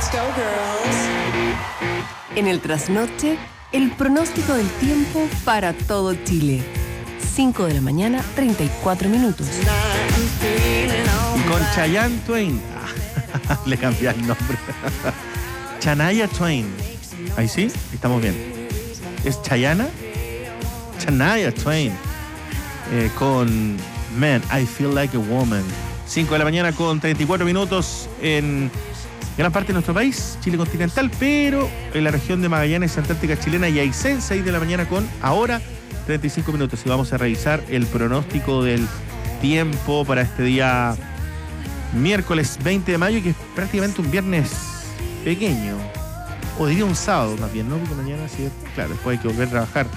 En el trasnoche, el pronóstico del tiempo para todo Chile. 5 de la mañana, 34 minutos. Y con Chayanne Twain. Le cambié el nombre. Shania Twain. Ahí sí, estamos bien. ¿Es Chayana? Shania Twain. Con Man, I Feel Like a Woman. 5 de la mañana con 34 minutos en gran parte de nuestro país, Chile continental, pero en la región de Magallanes, Antártica Chilena y Aysén, 6 de la mañana con ahora 35 minutos. Y vamos a revisar el pronóstico del tiempo para este día miércoles 20 de mayo, que es prácticamente un viernes pequeño, o diría un sábado más bien, ¿no? Porque mañana sí, claro, después hay que volver a trabajar.